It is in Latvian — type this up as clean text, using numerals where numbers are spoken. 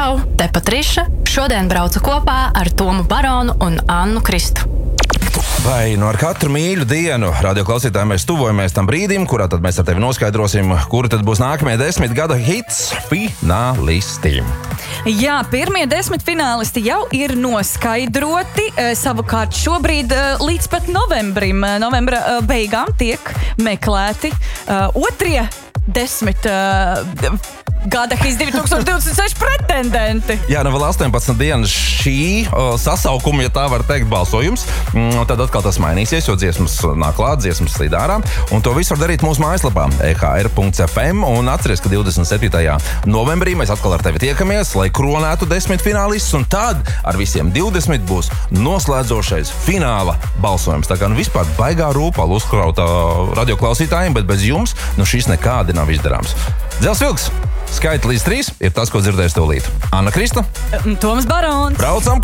Čau, te Patriša. Šodien braucu kopā ar Tomu Baronu un Annu Kristu. Vai ar katru mīļu dienu, radioklausītāji, mēs tuvojamies tam brīdim, kurā tad mēs ar tevi noskaidrosim, kuri tad būs nākamie 10 gada hits finālisti. Jā, pirmie 10 finālisti jau ir noskaidroti. Savukārt šobrīd līdz pat novembra beigām tiek meklēti otrie 10 gada hits 2026 pretendenti. Jā, vēl 18 dienas šī sasaukuma, ja tā var teikt, balsojums. Tad atkal tas mainīsies, jo dziesmas nāk klāt, dziesmas slīd ārā. Un to visu var darīt mūsu mājaslapā ehr.fm. Un atceries, ka 27. novembrī mēs atkal ar tevi tiekamies, lai kronētu 10 finālistus. Un tad ar visiem 20 būs noslēdzošais fināla balsojums. Tā kā vispār baigā rūpala uzkrauta radioklausītājiem, bet bez jums šis nekādi nav izdarāms. Dzels vilks! Skaita līdz 3 ir tas, ko dzirdēs tūlīt. Anna Krista. Toms Barons. Braucam!